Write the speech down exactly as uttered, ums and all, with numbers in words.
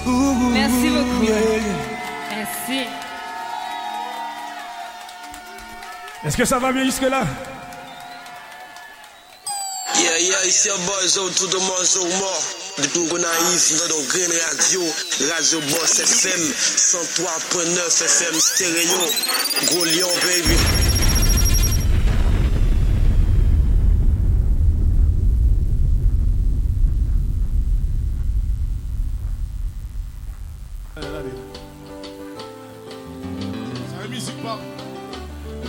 Merci beaucoup. Merci. Est-ce que ça va bien jusque-là? Yeah, yeah, it's your boy Zo, tout le monde Zo mort. Depuis qu'on arrive dans Green Radio, Radio Boss F M, cent trois point neuf F M stéréo, Gros Lion, baby. I love you.